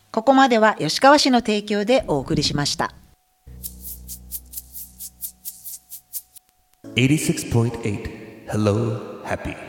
ここまでは吉川市の提供でお送りしました。 86.8 Hello Happy